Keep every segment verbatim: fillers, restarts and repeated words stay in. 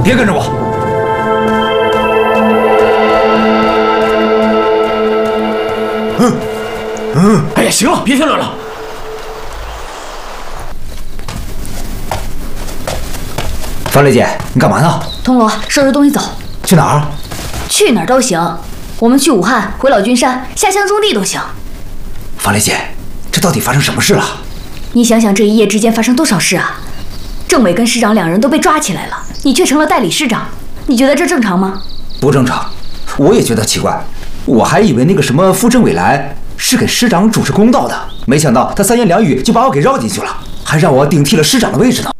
别跟着我。嗯嗯，哎呀，行了，别辩论了。樊蕾姐，你干嘛呢？ 铜锣，收拾东西走。 去哪儿？ 去哪儿都行，我们去武汉、回老君山、下乡种地都行。 樊蕾姐，这到底发生什么事了？ 你想想，这一夜之间发生多少事啊！政委跟师长两人都被抓起来了，你却成了代理师长，你觉得这正常吗？ 不正常，我也觉得奇怪。我还以为那个什么副政委来是给师长主持公道的，没想到他三言两语就把我给绕进去了，还让我顶替了师长的位置呢。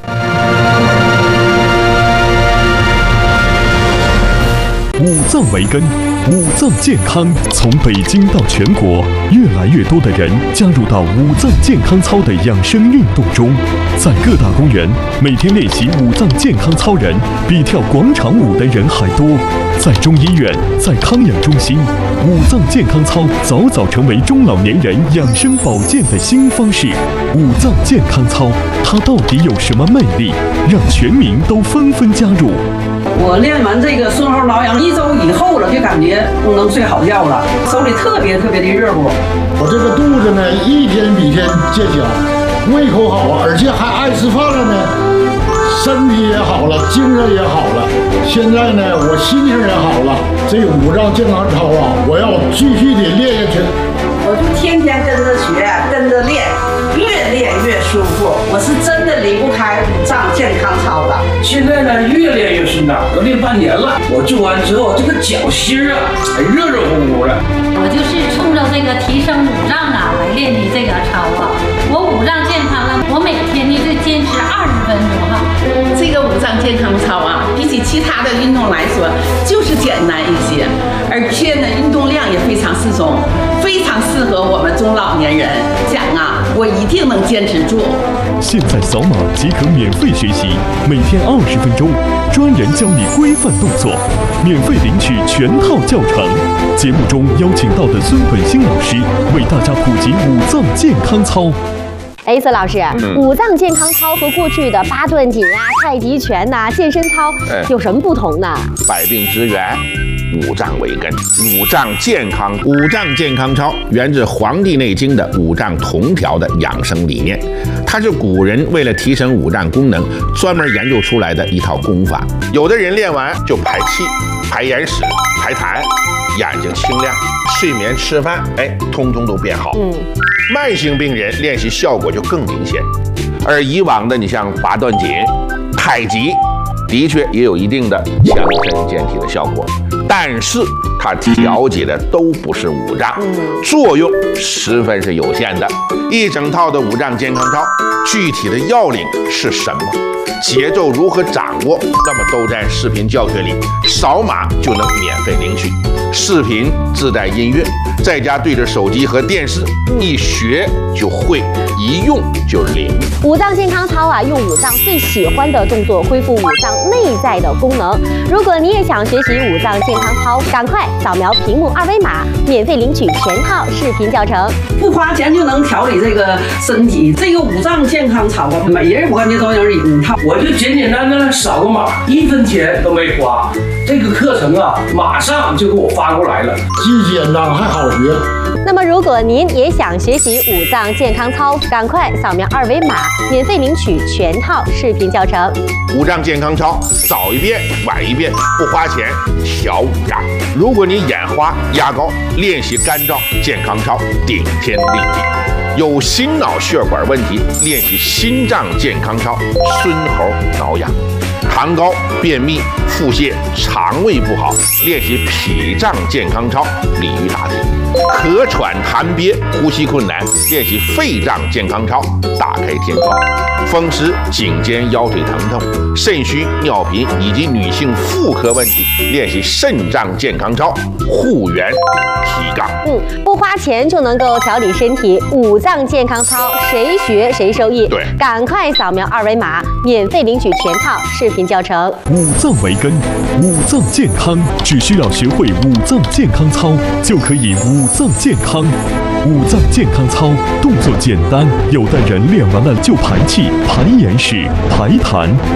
五脏为根，五脏健康。从北京到全国，越来越多的人加入到五脏健康操的养生运动中。在各大公园，每天练习五脏健康操人比跳广场舞的人还多。在中医院，在康养中心，五脏健康操早早成为中老年人养生保健的新方式。五脏健康操，它到底有什么魅力，让全民都纷纷加入？ 我练完这个顺后挠痒一周以后了，就感觉不能睡好觉了，手里特别特别的热乎。 我这个肚子呢，一天比一天见小，胃口好，而且还爱吃饭了呢，身体也好了，精神也好了。现在呢，我心情也好了。这个五脏健康操啊，我要继续的练下去。 我就天天跟着学，跟着练，越练越舒服。我是真的离不开五脏健康操的。 现在呢，越练越顺当，都练半年了。我做完之后，这个脚心啊，还热热乎乎的。 我就是冲着这个提升五脏啊来练的这个操啊。我五脏健康了，我每天呢就坚持二十分钟哈。 这个五脏健康操啊，比起其他的运动来说，就是简单一些，而且呢，运动量也非常适中，非常适合我们中老年人。讲啊，我一定能坚持住。 现在扫码即可免费学习，每天二十分钟，专人教你规范动作，免费领取全套教程。节目中邀请到的孙本兴老师为大家普及五脏健康操。 哎，孙老师，嗯、五脏健康操和过去的八段锦啊、太极拳呐、啊、健身操、哎、有什么不同呢？ 百病之源，五脏为根，五脏健康。五脏健康操源自《黄帝内经》的五脏同调的养生理念，它是古人为了提升五脏功能专门研究出来的一套功法。有的人练完就排气、排眼屎、排痰，眼睛清亮，睡眠、吃饭，哎，通通都变好。嗯。慢性病人练习效果就更明显，而以往的你像八段锦、太极，的确也有一定的强身健体的效果，但是它调节的都不是五脏，作用十分是有限的。一整套的五脏健康操，具体的要领是什么？节奏如何掌握？那么都在视频教学里，扫码就能免费领取。视频自带音乐，在家对着手机和电视，一学就会，一用就灵。 五脏健康操啊，用五脏最喜欢的动作恢复五脏内在的功能。如果你也想学习五脏健康操，赶快扫描屏幕二维码，免费领取全套视频教程， 不花钱就能调理这个身体。这个五脏健康操啊，每人我感觉都有一套。 我就简简单单的扫个码，一分钱都没花。这个课程啊，马上就给我发过来了， 既简单还好学。 那么，如果您也想学习五脏健康操，赶快扫描二维码，免费领取全套视频教程。 五脏健康操，早一遍晚一遍，不花钱调五脏。如果你眼花压高，练习干燥健康操，顶天立地。有心脑血管问题，练习心脏健康操，孙猴挠痒。糖高、便秘、腹泻、肠胃不好，练习脾脏健康操，鲤鱼打挺；咳喘痰憋、呼吸困难，练习肺脏健康操，打开天窗；风湿、颈肩、腰腿疼痛、肾虚、尿频以及女性妇科问题，练习肾脏健康操，护元提杠。 嗯，不花钱就能够调理身体，五脏健康操，谁学谁受益。 对， 赶快扫描二维码，免费领取全套视频教程。 五脏为根，五脏健康，只需要学会五脏健康操，就可以五脏健康。五脏健康操动作简单，有的人练完了就排气、排眼屎、排痰。